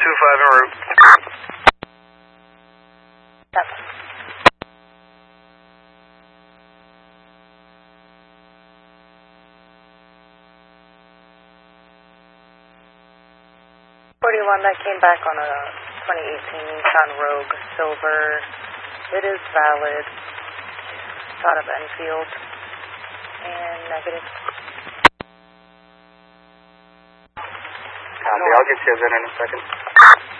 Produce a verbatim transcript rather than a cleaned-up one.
two five en route. Seven. forty-one, that came back on a twenty eighteen Nissan Rogue Silver. It is valid. It's out of Enfield. And negative. Copy, I'll get you in in a second.